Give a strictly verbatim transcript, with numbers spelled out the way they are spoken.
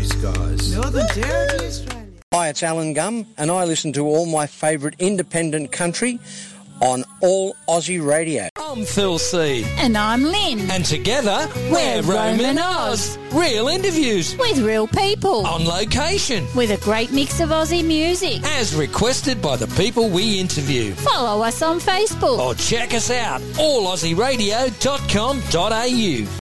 Territory skies. Northern Territory, Australia. Hi, it's Alan Gum, and I listen to all my favourite independent country on All Aussie Radio. I'm Phil Seed. And I'm Lynn. And together, we're, we're Roman Oz. Real interviews. With real people. On location. With a great mix of Aussie music. As requested by the people we interview. Follow us on Facebook. Or check us out, all aussie radio dot com dot a u.